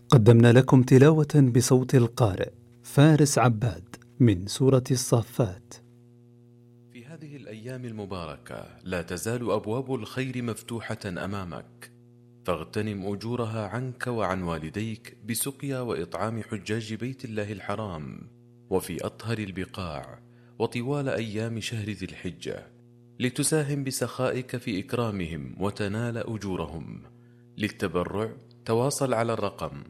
قدمنا لكم تلاوة بصوت القارئ فارس عباد من سورة الصافات. في هذه الأيام المباركة لا تزال أبواب الخير مفتوحة أمامك، فاغتنم أجورها عنك وعن والديك بسقيا وإطعام حجاج بيت الله الحرام وفي أطهر البقاع وطوال أيام شهر ذي الحجة، لتساهم بسخائك في إكرامهم وتنال أجورهم. للتبرع تواصل على الرقم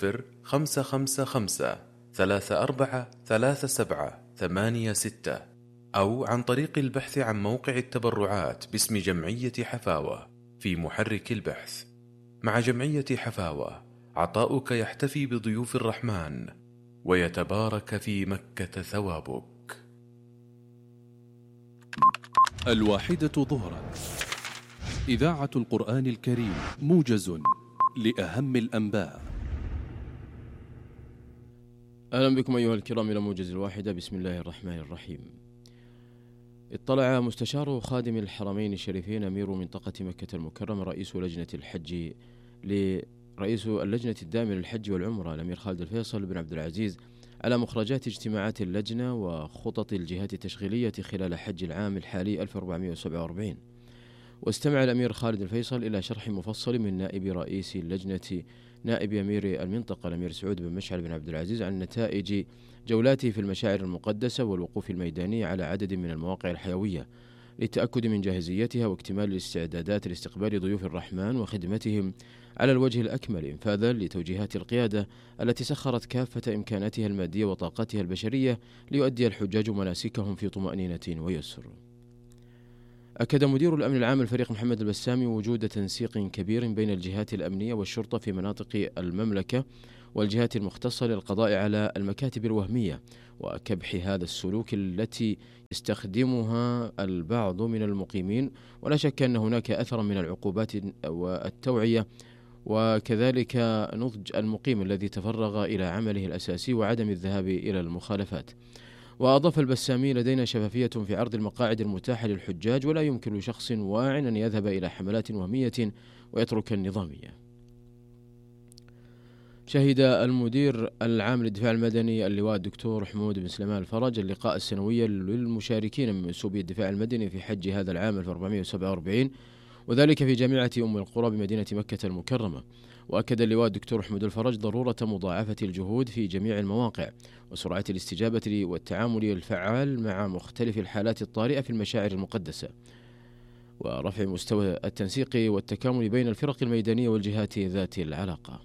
0555 343786 أو عن طريق البحث عن موقع التبرعات باسم جمعية حفاوة في محرك البحث. مع جمعية حفاوة عطاؤك يحتفي بضيوف الرحمن ويتبارك في مكة ثوابك. 1:00 إذاعة القرآن الكريم، موجز لأهم الأنباء. أهلا بكم أيها الكرام إلى موجز 1. بسم الله الرحمن الرحيم. اطلع مستشار خادم الحرمين الشريفين أمير منطقة مكة المكرمة رئيس اللجنة الدائمة للحج والعمرة الأمير خالد الفيصل بن عبد العزيز على مخرجات اجتماعات اللجنة وخطط الجهات التشغيلية خلال حج العام الحالي 1447. واستمع الأمير خالد الفيصل إلى شرح مفصل من نائب رئيس اللجنة نائب أمير المنطقة الأمير سعود بن مشعل بن عبد العزيز عن نتائج جولاته في المشاعر المقدسة والوقوف الميداني على عدد من المواقع الحيوية للتأكد من جاهزيتها واكتمال الاستعدادات لاستقبال ضيوف الرحمن وخدمتهم على الوجه الأكمل، إنفاذا لتوجيهات القيادة التي سخرت كافة إمكاناتها المادية وطاقتها البشرية ليؤدي الحجاج مناسكهم في طمأنينة ويسر. أكد مدير الأمن العام الفريق محمد البسامي وجود تنسيق كبير بين الجهات الأمنية والشرطة في مناطق المملكة والجهات المختصة للقضاء على المكاتب الوهمية وكبح هذا السلوك التي يستخدمها البعض من المقيمين، ولا شك أن هناك أثرا من العقوبات والتوعية وكذلك نضج المقيم الذي تفرغ إلى عمله الأساسي وعدم الذهاب إلى المخالفات. وأضاف البسامي: لدينا شفافية في عرض المقاعد المتاحة للحجاج، ولا يمكن لشخص واع أن يذهب إلى حملات وهمية ويترك النظامية. شهد المدير العام للدفاع المدني اللواء الدكتور حمود بن سليمان الفرج اللقاء السنوي للمشاركين من منسوبي الدفاع المدني في حج هذا العام 1447، وذلك في جامعة أم القرى بمدينة مكة المكرمة. وأكد اللواء الدكتور حمود الفرج ضرورة مضاعفة الجهود في جميع المواقع وسرعة الاستجابة والتعامل الفعال مع مختلف الحالات الطارئة في المشاعر المقدسة، ورفع مستوى التنسيق والتكامل بين الفرق الميدانية والجهات ذات العلاقة.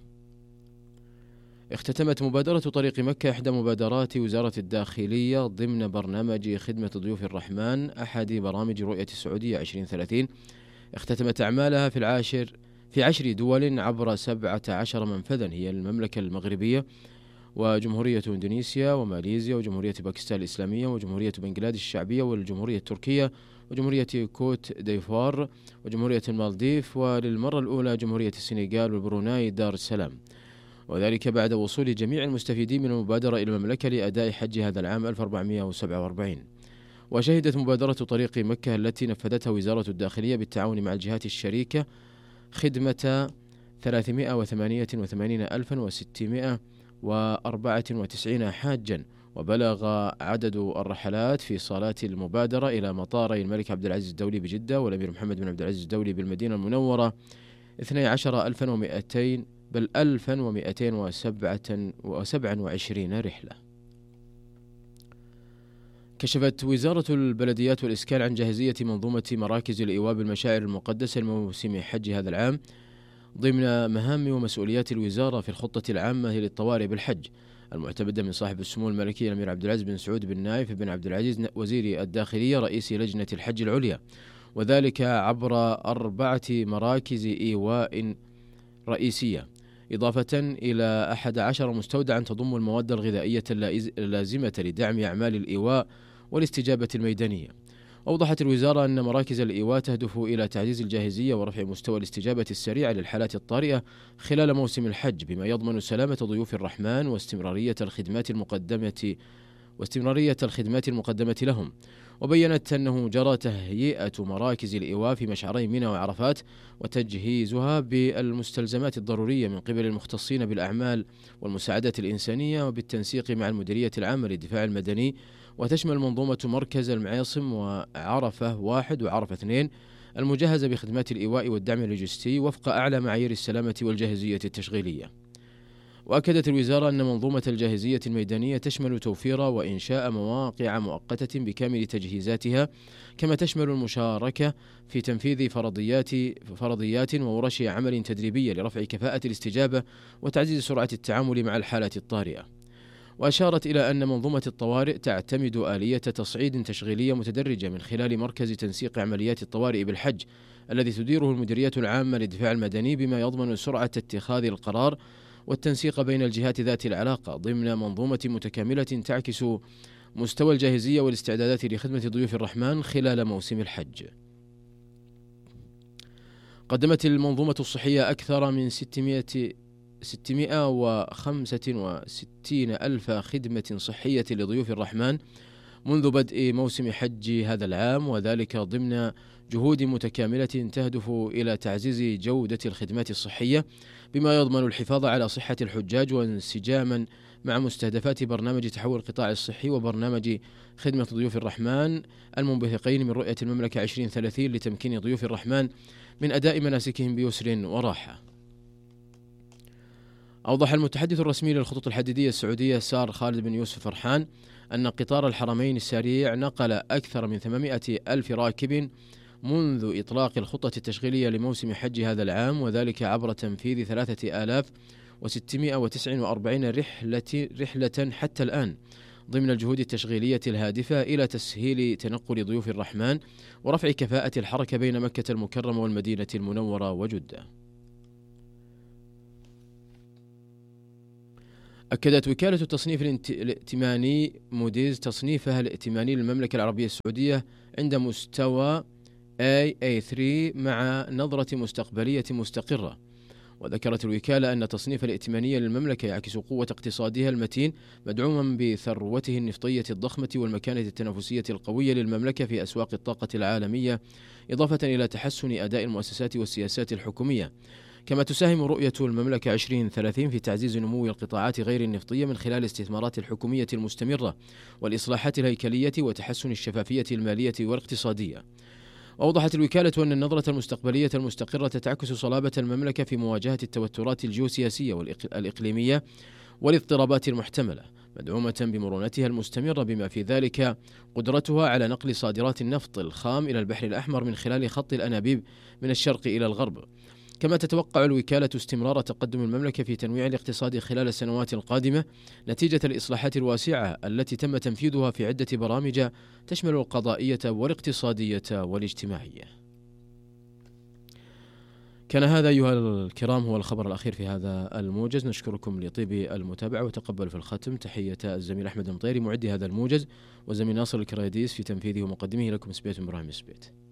اختتمت مبادرة طريق مكة إحدى مبادرات وزارة الداخلية ضمن برنامج خدمة ضيوف الرحمن أحد برامج رؤية السعودية 2030. اختتمت أعمالها في 10 دول عبر 17 منفذا هي المملكة المغربية وجمهورية إندونيسيا وماليزيا وجمهورية باكستان الإسلامية وجمهورية بنغلاديش الشعبية والجمهورية التركية وجمهورية كوت ديفوار وجمهورية المالديف، وللمرة الأولى جمهورية السنغال والبروناي دار السلام، وذلك بعد وصول جميع المستفيدين من المبادرة إلى المملكة لأداء حج هذا العام 1447. وشهدت مبادرة طريق مكة التي نفذتها وزارة الداخلية بالتعاون مع الجهات الشريكة خدمة 388,694 حاجا، وبلغ عدد الرحلات في صالات المبادرة إلى مطاري الملك عبد العزيز الدولي بجدة والأمير محمد بن عبد العزيز الدولي بالمدينة المنورة 12,200 بل 1227 رحلة. كشفت وزارة البلديات والإسكان عن جاهزية منظومة مراكز الإيواء بالمشاعر المقدسة لموسم حج هذا العام ضمن مهام ومسؤوليات الوزارة في الخطة العامة للطوارئ بالحج المعتمدة من صاحب السمو الملكي الأمير عبد العزيز بن سعود بن نايف بن عبد العزيز وزير الداخلية رئيس لجنة الحج العليا، وذلك عبر 4 مراكز إيواء رئيسية، إضافة إلى 11 مستودعا تضم المواد الغذائية اللازمة لدعم أعمال الإيواء والاستجابة الميدانية. أوضحت الوزارة أن مراكز الإيواء تهدف إلى تعزيز الجاهزية ورفع مستوى الاستجابة السريعة للحالات الطارئة خلال موسم الحج، بما يضمن سلامة ضيوف الرحمن واستمرارية الخدمات المقدمة واستمرارية الخدمات المقدمة لهم. وبيّنت أنه جرى تهيئة مراكز الإيواء في مشعري منى وعرفات وتجهيزها بالمستلزمات الضرورية من قبل المختصين بالأعمال والمساعدات الإنسانية وبالتنسيق مع المديرية العامة للدفاع المدني، وتشمل منظومة مركز المعاصم وعرفة 1 وعرفة 2 المجهزة بخدمات الإيواء والدعم اللوجستي وفق أعلى معايير السلامة والجاهزية التشغيلية. وأكدت الوزارة أن منظومة الجاهزية الميدانية تشمل توفير وإنشاء مواقع مؤقتة بكامل تجهيزاتها، كما تشمل المشاركة في تنفيذ فرضيات وورش عمل تدريبية لرفع كفاءة الاستجابة وتعزيز سرعة التعامل مع الحالات الطارئة. وأشارت إلى أن منظومة الطوارئ تعتمد آلية تصعيد تشغيلية متدرجة من خلال مركز تنسيق عمليات الطوارئ بالحج الذي تديره المديرية العامة للدفاع المدني، بما يضمن سرعة اتخاذ القرار والتنسيق بين الجهات ذات العلاقة ضمن منظومة متكاملة تعكس مستوى الجاهزية والاستعدادات لخدمة ضيوف الرحمن خلال موسم الحج. قدمت المنظومة الصحية أكثر من 665 ألف خدمة صحية لضيوف الرحمن منذ بدء موسم حج هذا العام، وذلك ضمن جهود متكاملة تهدف إلى تعزيز جودة الخدمات الصحية بما يضمن الحفاظ على صحة الحجاج وانسجاما مع مستهدفات برنامج تحول القطاع الصحي وبرنامج خدمة ضيوف الرحمن المنبثقين من رؤية المملكة 2030 لتمكين ضيوف الرحمن من أداء مناسكهم بيسر وراحة. أوضح المتحدث الرسمي للخطوط الحديدية السعودية سار خالد بن يوسف فرحان أن قطار الحرمين السريع نقل أكثر من 800 ألف راكب منذ إطلاق الخطة التشغيلية لموسم حج هذا العام، وذلك عبر تنفيذ 3649 رحلة حتى الآن ضمن الجهود التشغيلية الهادفة إلى تسهيل تنقل ضيوف الرحمن ورفع كفاءة الحركة بين مكة المكرمة والمدينة المنورة وجدة. أكدت وكالة التصنيف الائتماني موديز تصنيفها الائتماني للمملكة العربية السعودية عند مستوى AA3 مع نظرة مستقبلية مستقرة. وذكرت الوكالة أن تصنيف الائتمانية للمملكة يعكس قوة اقتصادها المتين مدعوما بثروته النفطية الضخمة والمكانة التنافسية القوية للمملكة في أسواق الطاقة العالمية، إضافة إلى تحسن أداء المؤسسات والسياسات الحكومية. كما تساهم رؤية المملكة 2030 في تعزيز نمو القطاعات غير النفطية من خلال الاستثمارات الحكومية المستمرة والإصلاحات الهيكلية وتحسن الشفافية المالية والاقتصادية. أوضحت الوكالة أن النظرة المستقبلية المستقرة تعكس صلابة المملكة في مواجهة التوترات الجيوسياسية والإقليمية والاضطرابات المحتملة، مدعومة بمرونتها المستمرة بما في ذلك قدرتها على نقل صادرات النفط الخام إلى البحر الأحمر من خلال خط الأنابيب من الشرق إلى الغرب. كما تتوقع الوكالة استمرار تقدم المملكة في تنويع الاقتصاد خلال السنوات القادمة نتيجة الإصلاحات الواسعة التي تم تنفيذها في عدة برامج تشمل القضائية والاقتصادية والاجتماعية. كان هذا أيها الكرام هو الخبر الأخير في هذا الموجز. نشكركم لطيب المتابعة وتقبل في الختم تحية الزميل أحمد المطيري معد هذا الموجز، وزميل ناصر الكريديس في تنفيذه ومقدمه. لكم سبيت إبراهيم سبيت.